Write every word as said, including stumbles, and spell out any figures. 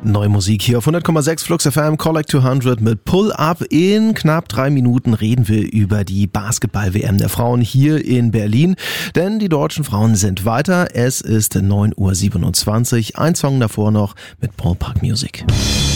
Neue Musik hier auf hundert Komma sechs Flux F M, Collect zweihundert mit Pull Up. In knapp drei Minuten reden wir über die Basketball-W M der Frauen hier in Berlin. Denn die deutschen Frauen sind weiter. Es ist neun Uhr siebenundzwanzig. Ein Song davor noch mit Paul Park Music.